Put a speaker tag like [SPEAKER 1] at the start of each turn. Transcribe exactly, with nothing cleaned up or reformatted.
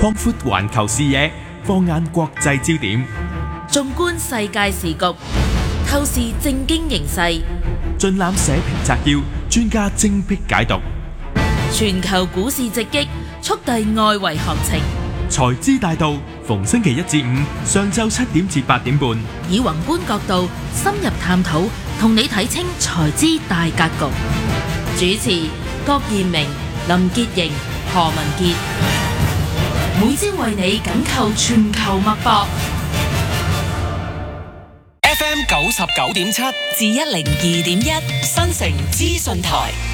[SPEAKER 1] 擴闊環球視野，放眼國際焦點，
[SPEAKER 2] 縱觀世界時局，透視政經形勢，
[SPEAKER 1] 盡覽社評摘要，專家精闢解讀。
[SPEAKER 2] 全球股市直擊，速遞外圍行情。
[SPEAKER 1] 財資大道，逢星期一至五上晝七點至八點半，
[SPEAKER 2] 以宏觀角度深入探討，同你睇清財資大格局。主持郭彥明、林潔瑩、何文傑，每朝為你緊扣全球脈搏。
[SPEAKER 3] F M 九十九點七至一零二點一，新城資訊台。